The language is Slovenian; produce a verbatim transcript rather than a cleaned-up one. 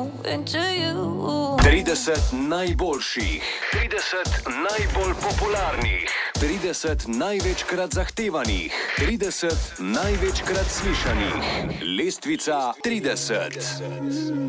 into you. trideset najboljših, trideset najbolj popularnih, trideset največkrat zahtevanih, trideset največkrat slišanih. Lestvica trideset.